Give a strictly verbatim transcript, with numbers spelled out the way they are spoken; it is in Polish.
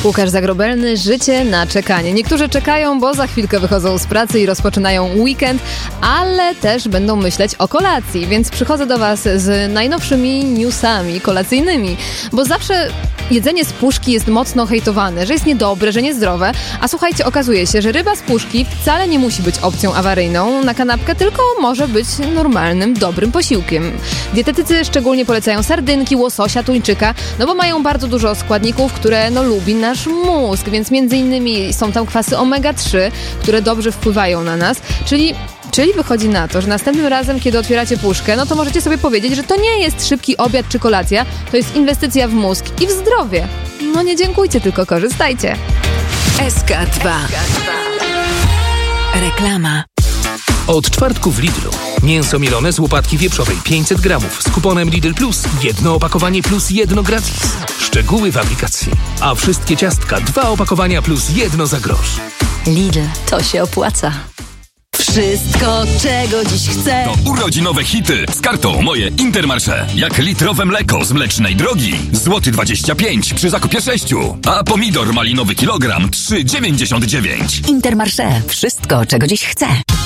Łukasz Zagrobelny, życie na czekanie. Niektórzy czekają, bo za chwilkę wychodzą z pracy i rozpoczynają weekend, ale też będą myśleć o kolacji, więc przychodzę do Was z najnowszymi newsami kolacyjnymi, bo zawsze jedzenie z puszki jest mocno hejtowane, że jest niedobre, że niezdrowe, a słuchajcie, okazuje się, że ryba z puszki wcale nie musi być opcją awaryjną na kanapkę, tylko może być normalnym, dobrym posiłkiem. Dietetycy szczególnie polecają sardynki, łososia, tuńczyka, no bo mają bardzo dużo składników, które no lubi nasz mózg, więc między innymi są tam kwasy omega trzy, które dobrze wpływają na nas, czyli Czyli wychodzi na to, że następnym razem, kiedy otwieracie puszkę, no to możecie sobie powiedzieć, że to nie jest szybki obiad czy kolacja, to jest inwestycja w mózg i w zdrowie. No nie dziękujcie, tylko korzystajcie. S K dwa. Reklama. Od czwartku w Lidlu. Mięso mielone z łopatki wieprzowej pięćset gramów z kuponem Lidl Plus. Jedno opakowanie plus jedno gratis. Szczegóły w aplikacji. A wszystkie ciastka dwa opakowania plus jedno za grosz. Lidl, to się opłaca. Wszystko, czego dziś chcę. To urodzinowe hity z kartą Moje Intermarché. Jak litrowe mleko z Mlecznej Drogi. Złoty dwadzieścia pięć przy zakupie sześciu. A pomidor malinowy kilogram trzy dziewięćdziesiąt dziewięć. Intermarché. Wszystko, czego dziś chcę.